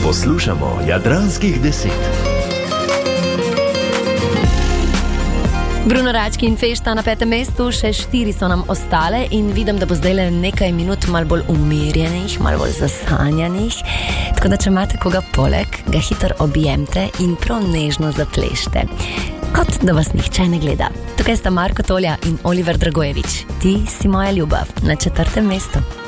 Poslušamo Jadranskih 10. Bruno Rački in Fešta na 5. mestu, še 4 so nam ostale in vidim, da bo zdaj le nekaj minut malo bolj umirjenih, malo bolj zasanjanih. Tako da, če imate koga poleg, ga hitro objemte in prav nežno zaplešte. Kot da vas nihče ne gleda. Tukaj sta Marko Tolja in Oliver Dragojevič. Ti si moja ljubav na 4. mestu.